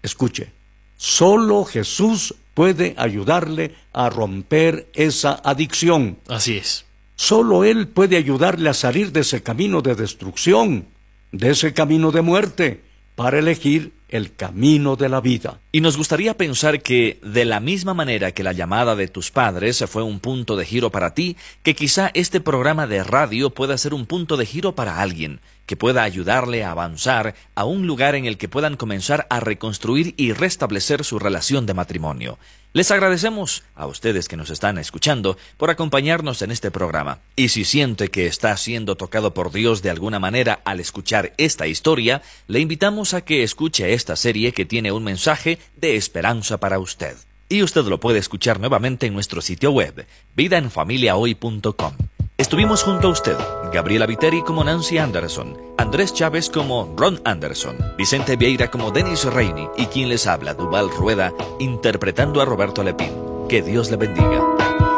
Escuche, solo Jesús puede ayudarle a romper esa adicción. Así es. Solo Él puede ayudarle a salir de ese camino de destrucción, de ese camino de muerte, para elegir el camino de la vida. Y nos gustaría pensar que, de la misma manera que la llamada de tus padres fue un punto de giro para ti, que quizá este programa de radio pueda ser un punto de giro para alguien, que pueda ayudarle a avanzar a un lugar en el que puedan comenzar a reconstruir y restablecer su relación de matrimonio. Les agradecemos a ustedes que nos están escuchando por acompañarnos en este programa. Y si siente que está siendo tocado por Dios de alguna manera al escuchar esta historia, le invitamos a que escuche esta serie que tiene un mensaje de esperanza para usted. Y usted lo puede escuchar nuevamente en nuestro sitio web, vidaenfamiliahoy.com. Estuvimos junto a usted, Gabriela Viteri como Nancy Anderson, Andrés Chávez como Ron Anderson, Vicente Vieira como Dennis Reini y quien les habla, Duval Rueda, interpretando a Roberto Lepín. Que Dios le bendiga.